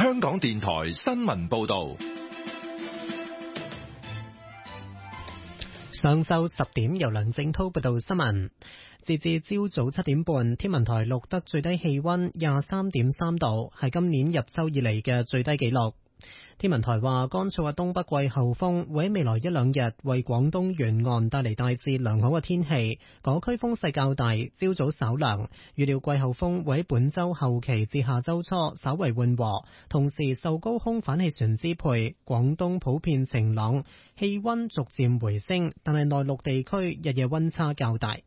香港電台新聞報道。 上晝10點，由梁正濤報道新聞。截至朝早7點半，天文台錄得最低氣溫23.3度，係今年入秋以嚟嘅最低紀錄。天文台話，乾燥嘅東北季候風會喺未來一兩日為廣東沿岸帶嚟大致良好嘅天氣，嗰區風勢較大，朝早稍涼。預料季候風會喺本週後期至下週初稍為緩和，同時受高空反氣旋支配，廣東普遍晴朗，氣溫逐漸回升，但係內陸地區日夜溫差較大。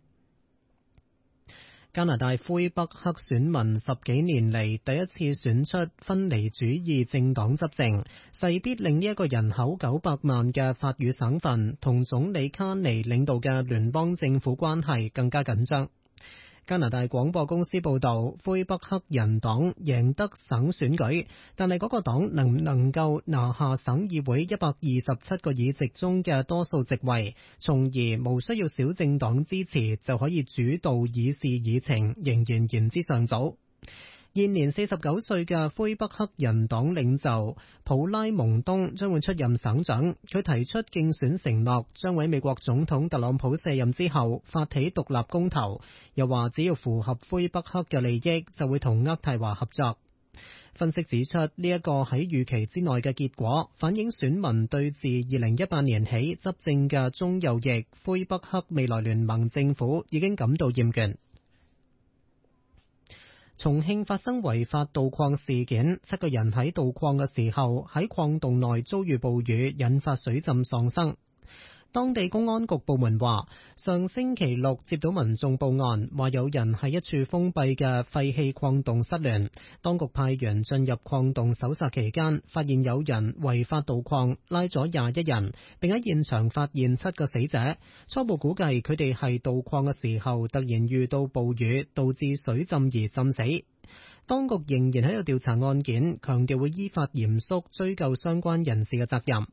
加拿大魁北克選民10幾年嚟第一次選出分離主義政黨執政，勢必令呢一個人口900萬嘅法語省份同總理卡尼領導嘅聯邦政府關係更加緊張。加拿大廣播公司報導，魁北克人黨贏得省選舉，但係嗰個黨能唔能夠拿下省議會127個議席中嘅多數席位，從而無需要小政黨支持就可以主導議事議程，仍然言之尚早。現年49歲嘅魁北克人黨領袖普拉蒙東將會出任省長，佢提出競選承諾，將喺美國總統特朗普卸任之後發起獨立公投，又話只要符合魁北克嘅利益，就會同渥太華合作。分析指出，呢一個喺預期之內嘅結果，反映選民對自2018年起執政嘅中右翼魁北克未來聯盟政府已經感到厭倦。重慶發生違法盜礦事件，7個人喺盜礦嘅時候喺礦洞內遭遇暴雨，引發水浸喪生。當地公安局部門話，上星期六接到民眾報案，話有人喺一處封閉嘅廢棄礦洞失聯。當局派員進入礦洞搜查期間，發現有人違法盜礦，拉咗21人，並喺現場發現7個死者。初步估計佢哋係盜礦嘅時候突然遇到暴雨，導致水浸而浸死。當局仍然喺度調查案件，強調會依法嚴肅追究相關人士嘅責任。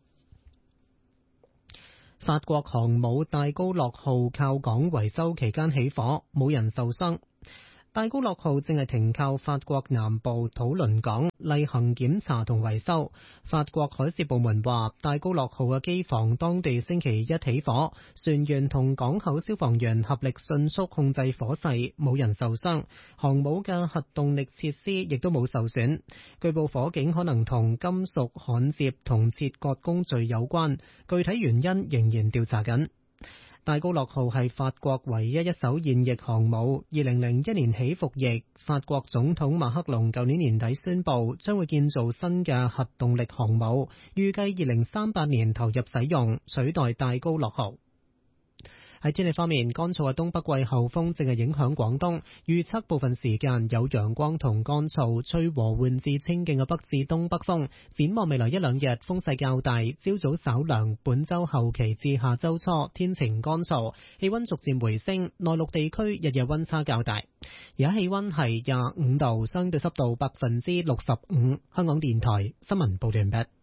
法國航母戴高樂號靠港維修期間起火，冇人受傷。戴高樂號正係停靠法國南部土倫港例行檢查同維修。法國海事部門話，戴高樂號嘅機房當地星期一起火，船員同港口消防員合力迅速控制火勢，冇人受傷。航母嘅核動力設施亦都冇受損。據報火警可能同金屬焊接同切割工序有關，具體原因仍然調查緊。戴高樂號係法國唯一一艘現役航母，2001年起服役。法國總統馬克龍舊年年底宣布將會建造新嘅核動力航母，預計2038年投入使用，取代戴高樂號。喺天氣方面，乾燥嘅東北季候風正係影響廣東，預測部分時間有陽光同乾燥，吹和緩至清勁嘅北至東北風。展望未來一兩日風勢較大，朝早稍涼，本週後期至下週初天晴乾燥，氣溫逐漸回升，內陸地區日夜溫差較大。而家氣溫係25度，相對濕度65%。香港電台新聞報道完畢。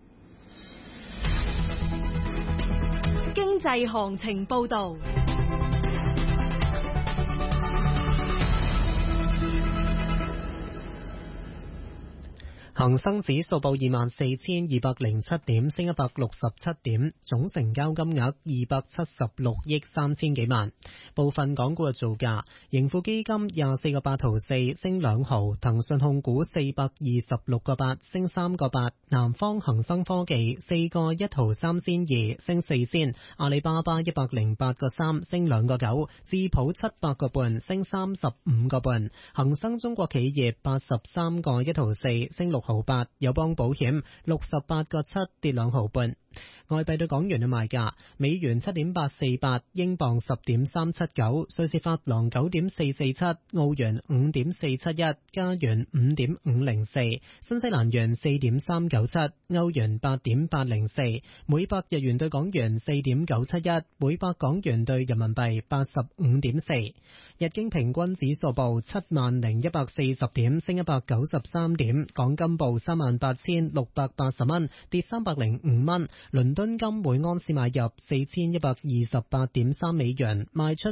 經濟行情報道。 恒生指數報24,207點，升167點，總成交金額276億3000幾萬。部分港股嘅造價，盈富基金24個8毫4，升2毫；騰訊控股426個8，升3個8；南方恒生科技4個1毫3仙2，升4仙；阿里巴巴108個3，升2個9；智普700個半，升35個半；恒生中國企業83個1毫4，升6毫8，友邦保險68個7，跌2毫半。外幣對港元嘅賣價：美元7.848，英鎊10.379，瑞士法郎9.447，澳元5.471，加元5.504，新西蘭元4.397，歐元8.804，每百日元對港元4.971，每百港元對人民幣85.4。日經平均指數報70,140點，升193點。港金報38,680蚊，跌305蚊。倫敦金每安士買入4128.3美元，賣出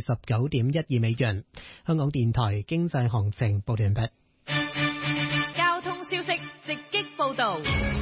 4129.12美元。香港電台經濟行情報完畢。 交消息直擊報道。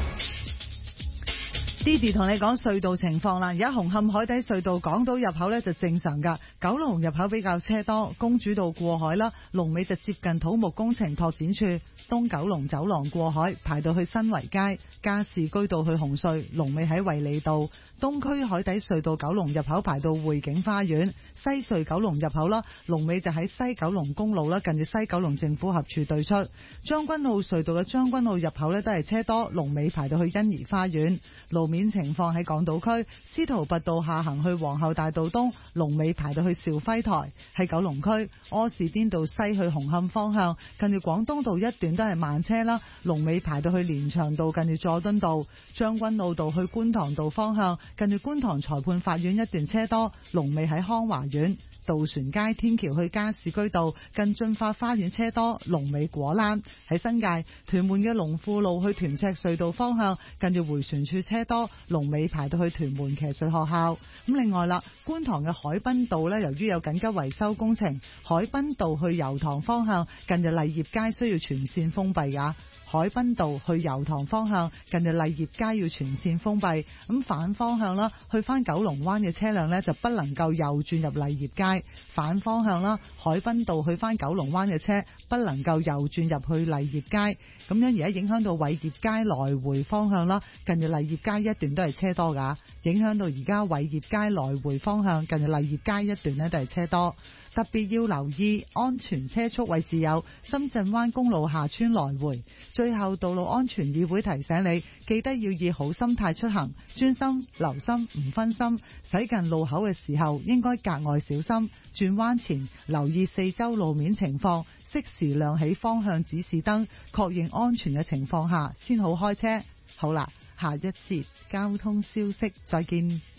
Didi 同你講隧道情況啦，而家紅磡海底隧道港島入口呢就正常噶，九龍入口比較車多，公主道過海啦，龍尾就接近土木工程拓展處，東九龍走廊過海排到去新圍街，加士居道去紅隧，龍尾喺衛理道，東區海底隧道九龍入口排到匯景花園，西隧九龍入口啦，龍尾就喺西九龍公路啦，近住西九龍政府合署對出，將軍澳隧道嘅將軍澳入口呢都係車多，龍尾排到去欣怡花園，路面情況喺港島區，司徒拔道下行去皇后大道東，龍尾排到去兆輝台；喺九龍區，柯士甸道西去紅磡方向，近住廣東道一段都係慢車啦，龍尾排到去連翔道，近住佐敦道；將軍澳道去觀塘道方向，近住觀塘裁判法院一段車多，龍尾喺康華苑。渡船街天橋去加士居道近駿發花園車多，龍尾果欄。喺新界屯門嘅龍富路去屯赤隧道方向，近住回旋處車多，龍尾排到去屯門騎術學校。咁另外啦，觀塘嘅海濱道呢，由於有緊急維修工程，海濱道去油塘方向近住勵業街需要全線封閉噶。海濱道去油塘方向近住勵業街要全線封閉，咁反方向啦，去翻九龍灣嘅車輛呢，就不能夠右轉入勵業街。反方向啦，海濱道去翻九龍灣嘅車不能夠右轉入去勵業街，咁樣而家影響到偉業街來回方向啦，近住勵業街一段都係車多噶，影響到而家偉業街來回方向近住勵業街一段呢都係車多。特別要留意安全車速位置有深圳灣公路下村來回。最後，道路安全議會提醒你，記得要以好心態出行，專心留心唔分心，駛近路口嘅時候應該格外小心，轉彎前留意四周路面情況，適時亮起方向指示燈，確認安全嘅情況下先好開車。好啦，下一節交通消息再見。